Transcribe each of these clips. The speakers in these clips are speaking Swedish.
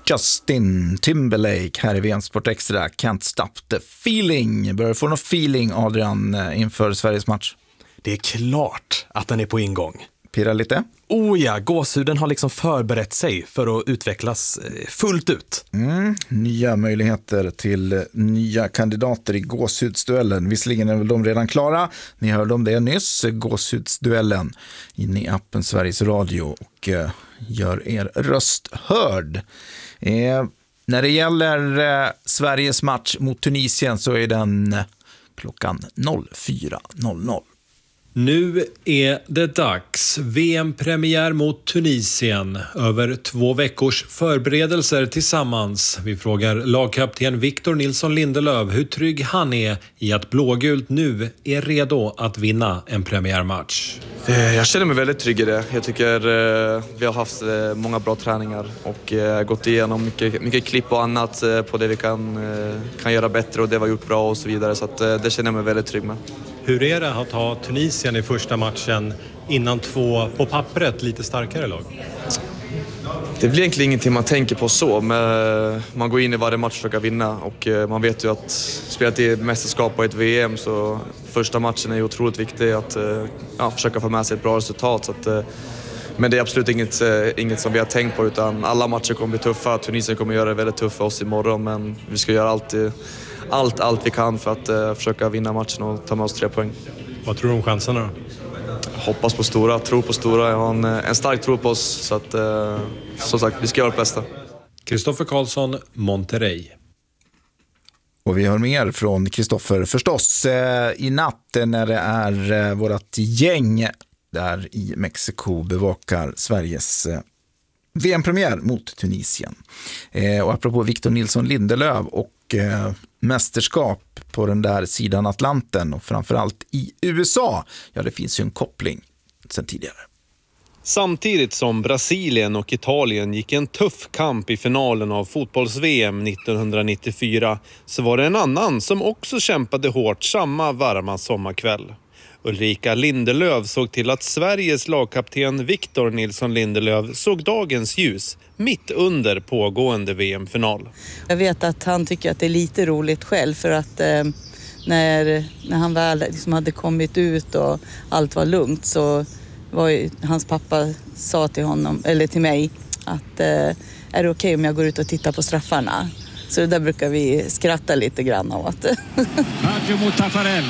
Justin Timberlake här i VM Sport Extra. Can't stop the feeling. Börjar få någon feeling, Adrian, inför Sveriges match? Det är klart att den är på ingång. Pirra lite? Oh ja, gåshuden har liksom förberett sig för att utvecklas fullt ut. Nya möjligheter till nya kandidater i gåshudsduellen. Visserligen är väl de redan klara. Ni hörde om det nyss. Gåshudsduellen in i appen Sveriges Radio och gör er röst hörd. När det gäller Sveriges match mot Tunisien så är den klockan 04.00. Nu är det dags. VM-premiär mot Tunisien. Över 2 veckors förberedelser tillsammans. Vi frågar lagkapten Victor Nilsson Lindelöf hur trygg han är i att blågult nu är redo att vinna en premiärmatch. Jag känner mig väldigt trygg i det. Jag tycker vi har haft många bra träningar och gått igenom mycket klipp och annat på det vi kan göra bättre och det vi har gjort bra och så vidare. Så att, det känner jag mig väldigt trygg med. Hur är det att ha Tunisien i första matchen innan 2 på pappret lite starkare lag? Det blir egentligen ingenting man tänker på så, men man går in i varje match och försöker vinna och man vet ju att spelat i ett mästerskap och ett VM så första matchen är otroligt viktig att försöka få med sig ett bra resultat. Så att, men det är absolut inget som vi har tänkt på utan alla matcher kommer bli tuffa. Tunisien kommer göra det väldigt tufft för oss imorgon men vi ska göra allt vi kan för att försöka vinna matchen och ta med oss 3 poäng. Vad tror du om chanserna då? Hoppas på stora, tror på stora. Jag har en stark tro på oss så att som sagt, vi ska göra det bästa. Kristoffer Karlsson, Monterrey. Och vi hör mer från Kristoffer förstås i natt när det är vårat gäng där i Mexiko bevakar Sveriges VM-premiär mot Tunisien. Och apropå Victor Nilsson Lindelöf och mästerskap på den där sidan Atlanten och framförallt i USA. Ja, det finns ju en koppling sedan tidigare. Samtidigt som Brasilien och Italien gick en tuff kamp i finalen av fotbolls-VM 1994 så var det en annan som också kämpade hårt samma varma sommarkväll. Ulrika Lindelöf såg till att Sveriges lagkapten Victor Nilsson Lindelöf såg dagens ljus mitt under pågående VM-final. Jag vet att han tycker att det är lite roligt själv för att när han väl liksom hade kommit ut och allt var lugnt så var ju, hans pappa sa till honom, eller till mig att är det okej om jag går ut och tittar på straffarna? Så det där brukar vi skratta lite grann åt. Maggio mot Taffarel.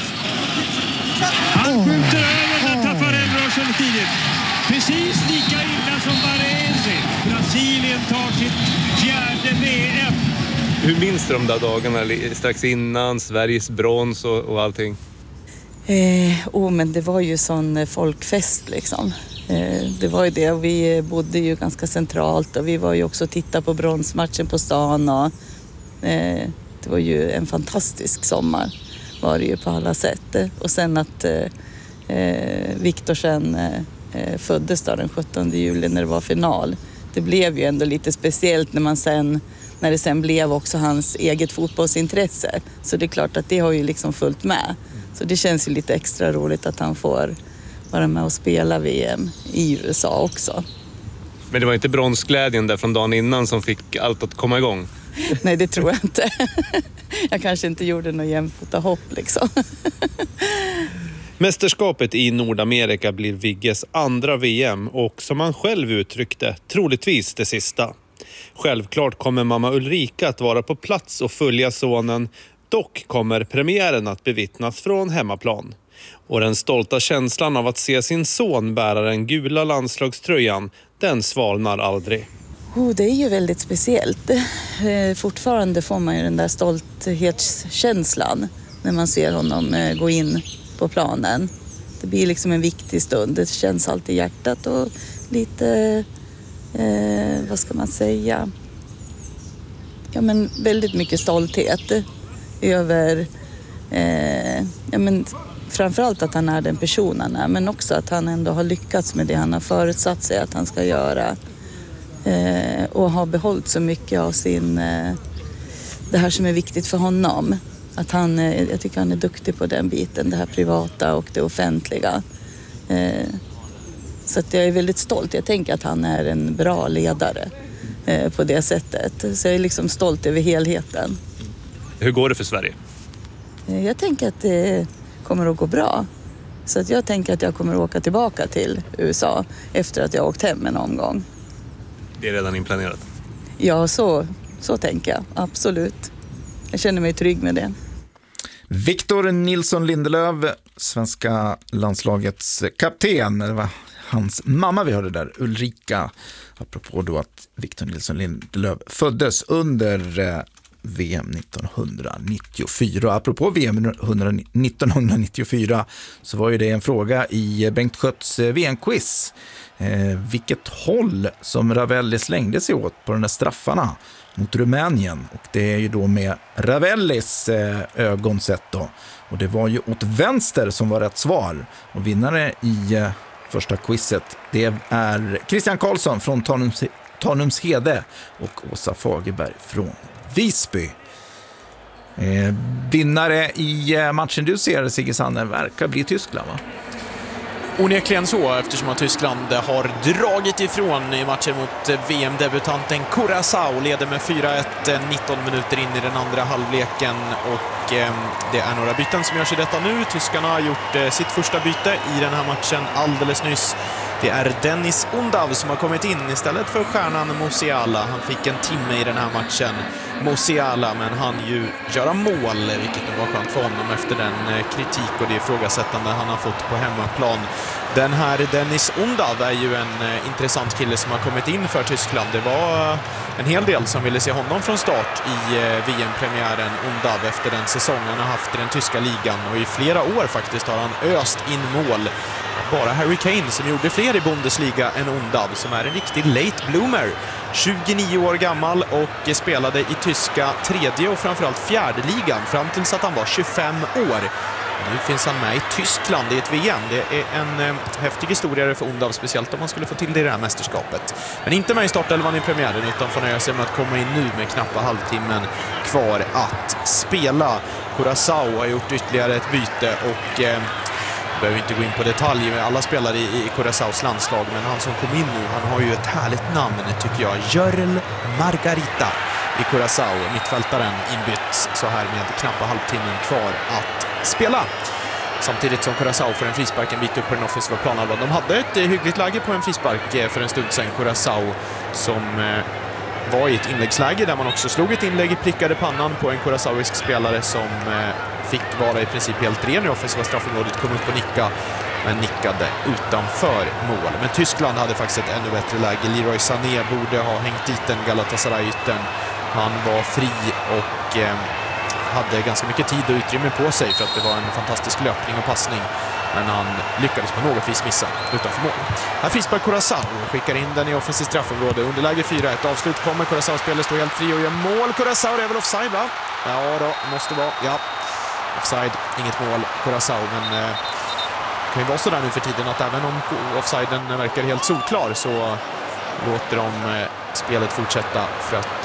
Han skjuter över när Taffarel rör sig tidigt. Precis lika illa som Baresi. Brasilien tar sitt 4:e VM. Hur minns du de där dagarna strax innan, Sveriges brons och allting? Men det var ju sån folkfest liksom. Det var ju det och vi bodde ju ganska centralt och vi var ju också och tittade på bronsmatchen på stan och det var ju en fantastisk sommar var det ju på alla sätt. Och sen att Victor sen föddes då den 17 juli när det var final. Det blev ju ändå lite speciellt när det sen blev också hans eget fotbollsintresse. Så det är klart att det har ju liksom följt med. Så det känns ju lite extra roligt att han får vara med och spela VM i USA också. Men det var inte bronsglädjen där från dagen innan som fick allt att komma igång? Nej, det tror jag inte. Jag kanske inte gjorde någon jämfota hopp liksom. Mästerskapet i Nordamerika blir Vigges andra VM och som han själv uttryckte, troligtvis det sista. Självklart kommer mamma Ulrika att vara på plats och följa sonen. Dock kommer premiären att bevittnas från hemmaplan. Och den stolta känslan av att se sin son bära den gula landslagströjan, den svalnar aldrig. Det är ju väldigt speciellt. Fortfarande får man ju den där stolthetskänslan när man ser honom gå in på planen. Det blir liksom en viktig stund. Det känns alltid i hjärtat och lite, vad ska man säga? Ja, men väldigt mycket stolthet över, framförallt att han är den personen är, men också att han ändå har lyckats med det han har förutsatt sig att han ska göra. Och har behållit så mycket av det här som är viktigt för honom. Att jag tycker han är duktig på den biten, det här privata och det offentliga. Så att jag är väldigt stolt. Jag tänker att han är en bra ledare. på det sättet. Så jag är liksom stolt över helheten. Hur går det för Sverige? Jag tänker att det kommer att gå bra. Så att jag tänker att jag kommer att åka tillbaka till USA efter att jag åkt hem en omgång. Det är redan inplanerat? Ja, så tänker jag. Absolut. Jag känner mig trygg med det. Victor Nilsson Lindelöf, svenska landslagets kapten. Det var hans mamma vi hörde där, Ulrika. Apropå då att Victor Nilsson Lindelöf föddes under VM 1994. Apropå VM 1994 så var ju det en fråga i Bengt Schötts VM-quiz. Vilket håll som Ravelli slängde sig åt på de där straffarna mot Rumänien. Och det är ju då med Ravellis ögon sett då. Och det var ju åt vänster som var rätt svar. Och vinnare i första quizet, det är Christian Karlsson från Tanumshede och Åsa Fagerberg från Visby. Vinnare i matchen du ser, Sigge Sanne, verkar bli Tyskland, va? Onekligen så, eftersom att Tyskland har dragit ifrån i matchen mot VM-debutanten Curaçao, leder med 4-1 19 minuter in i den andra halvleken, och det är några byten som görs i detta nu. Tyskarna har gjort sitt första byte i den här matchen alldeles nyss. Det är Dennis Undav som har kommit in istället för stjärnan Musiala. Han fick en timme i den här matchen, Musiala, men han ju göra mål, vilket nu var skönt för honom efter den kritik och det ifrågasättande han har fått på hemmaplan. Den här Dennis Undav är ju en intressant kille som har kommit in för Tyskland. Det var en hel del som ville se honom från start i VM-premiären, Undav, efter den säsongen han har haft i den tyska ligan, och i flera år faktiskt har han öst in mål. Bara Harry Kane som gjorde fler i Bundesliga än Undav, som är en riktig late bloomer. 29 år gammal och spelade i tyska tredje och framförallt fjärde ligan fram tills att han var 25 år. Nu finns han med i Tyskland i ett VM. Det är en häftig historia för Undav, speciellt om man skulle få till det här mästerskapet. Men inte med i startelvan i premiären, utan får nöja sig med att komma in nu med knappa halvtimmen kvar att spela. Curaçao har gjort ytterligare ett byte och behöver inte gå in på detaljer med alla spelare i Curaçaos landslag, men han som kom in nu, han har ju ett härligt namn tycker jag. Jörl Margarita i Curaçao, mittfältaren, inbytt så här med knappa halvtimmen kvar att spela. Samtidigt som Curaçao får en frispark en bit upp på den offensiva planhalvan. De hade ett hyggligt läge på en frispark för en stund sedan, Curaçao, som var i ett inläggsläge där man också slog ett inlägg, prickade pannan på en curaçaoisk spelare som fick vara i princip helt ren i offensiva straffområdet, kom upp och nicka, men nickade utanför mål. Men Tyskland hade faktiskt ett ännu bättre läge. Leroy Sané borde ha hängt dit den Galatasaray-ytten. Han var fri och hade ganska mycket tid och utrymme på sig för att det var en fantastisk löpning och passning. Men han lyckades på något vis missa utanför mål. Här frispark Curaçao, skickar in den i offensiv straffområde. Underläge 4-1, avslut kommer. Curaçao-spelare står helt fri och gör mål. Curaçao, det är väl offside, va? Ja då, måste vara, ja. Offside, inget mål, Curaçao, men det kan ju vara så där nu för tiden att även om offsiden verkar helt solklar så låter de spelet fortsätta för att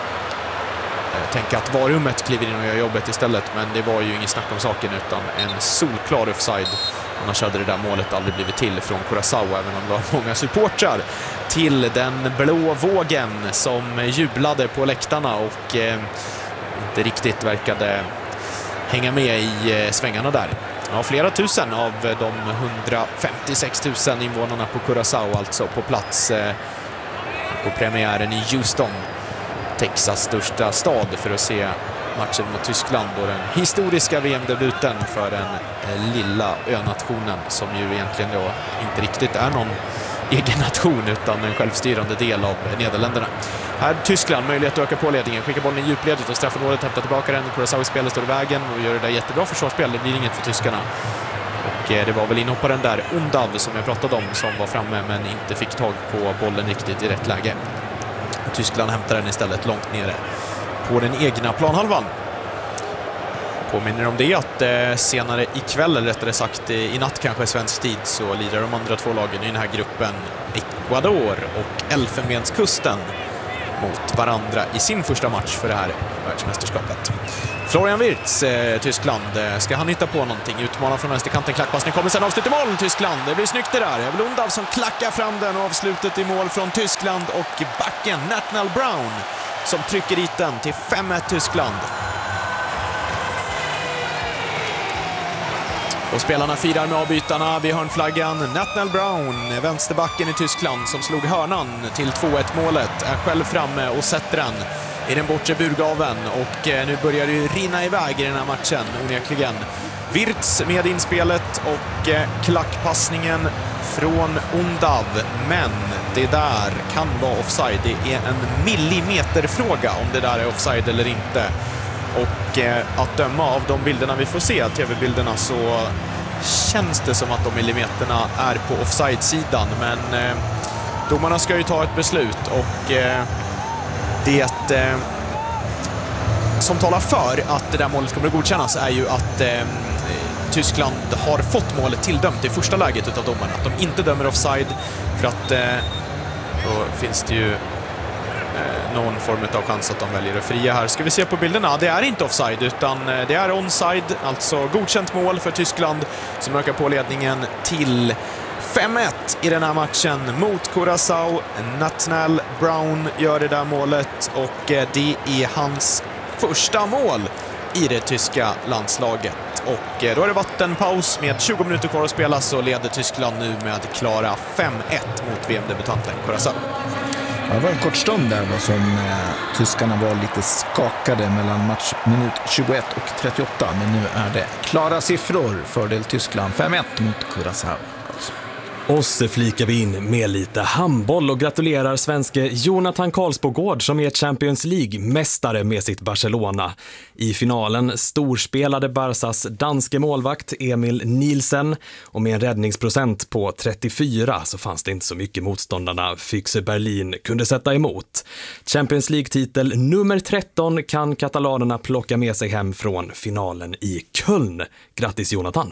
tänka att varummet kliver in och gör jobbet istället, men det var ju ingen snack om saken utan en solklar offside. Annars hade det där målet aldrig blivit till från Curaçao, även om det var många supportrar till den blå vågen som jublade på läktarna och inte riktigt verkade hänga med i svängarna där. Ja, flera tusen av de 156 000 invånarna på Curaçao alltså på plats på premiären i Houston, Texas största stad, för att se matchen mot Tyskland och den historiska VM-debuten för den lilla önationen som ju egentligen då inte riktigt är någon egen nation utan en självstyrande del av Nederländerna. Här Tyskland, möjlighet att öka på ledningen, skickar bollen i djupledet och straffområdet, hämtar tillbaka den. Curaçao spelet står i vägen och gör det där jättebra försvarsspel. Det blir inget för tyskarna. Och det var väl inhopparen där, Undav, som jag pratade om, som var framme men inte fick tag på bollen riktigt i rätt läge. Och Tyskland hämtar den istället långt nere på den egna planhalvan. Påminner om det att senare ikväll, eller rättare sagt i natt kanske svensk tid, så lirar de andra två lagen i den här gruppen, Ecuador och Elfenbenskusten, mot varandra i sin första match för det här världsmästerskapet. Florian Wirtz, Tyskland. Ska han hitta på någonting? Utmanar från vänsterkanten, klackpassning kommer sen avslut i mål, Tyskland. Det blir snyggt det där. Det är väl Undav som klackar fram den, avslutet i mål från Tyskland och backen Nathaniel Brown som trycker dit den till 5-1 Tyskland. Och spelarna firar med avbytarna vid hörnflaggan. Nathaniel Brown, vänsterbacken i Tyskland som slog hörnan till 2-1 målet, är själv framme och sätter den i den bortre burgaven. Och nu börjar det rinna iväg i den här matchen, onekligen. Wirtz med inspelet och klackpassningen från Undav. Men det där kan vara offside. Det är en millimeterfråga om det där är offside eller inte. Och att döma av de bilderna vi får se, tv-bilderna, så känns det som att de millimeterna är på offside-sidan. Men domarna ska ju ta ett beslut och det som talar för att det där målet kommer att godkännas är ju att Tyskland har fått målet tilldömt i första läget utav domarna. Att de inte dömer offside för att då finns det ju någon form av chans att de väljer att fria här. Ska vi se på bilderna? Det är inte offside utan det är onside, alltså godkänt mål för Tyskland som ökar på ledningen till 5-1 i den här matchen mot Curaçao. Nathaniel Brown gör det där målet och det är hans första mål i det tyska landslaget. Och då är det vattenpaus med 20 minuter kvar att spela, så leder Tyskland nu med klara 5-1 mot VM-debutanten Curaçao. Det var en kort stund där då som tyskarna var lite skakade mellan matchminut 21 och 38. Men nu är det klara siffror, fördel Tyskland 5-1 mot Curaçao. Och så flikar vi in med lite handboll och gratulerar svenske Jonathan Karlsbogård som är Champions League-mästare med sitt Barcelona. I finalen storspelade Barsas danske målvakt Emil Nielsen och med en räddningsprocent på 34 så fanns det inte så mycket motståndarna Füchse Berlin kunde sätta emot. Champions League-titel nummer 13 kan katalanerna plocka med sig hem från finalen i Köln. Grattis Jonathan!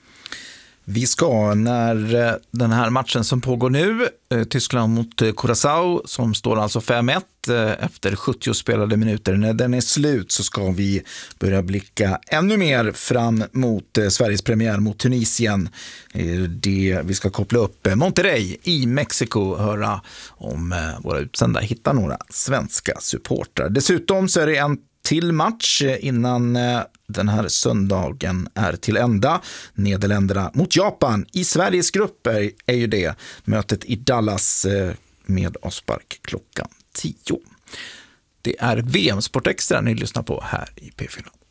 Vi ska, när den här matchen som pågår nu, Tyskland mot Curaçao, som står alltså 5-1 efter 70 spelade minuter, när den är slut så ska vi börja blicka ännu mer fram mot Sveriges premiär mot Tunisien. Vi ska koppla upp Monterrey i Mexiko, höra om våra utsända hittar några svenska supportrar. Dessutom så är det en till match innan den här söndagen är till ända. Nederländerna mot Japan i Sveriges grupper är ju det. Mötet i Dallas med avspark klockan 10. Det är VM Sport Extra ni lyssnar på här i P4.